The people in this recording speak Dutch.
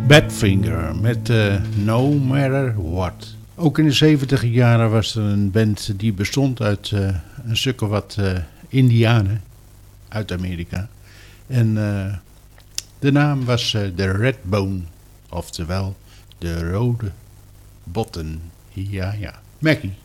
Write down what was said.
Badfinger met No Matter What. Ook in de 70 jaren was er een band die bestond uit een stuk of wat Indianen uit Amerika. En de naam was de Redbone, oftewel de Rode Botten. Ja, ja. Mackie.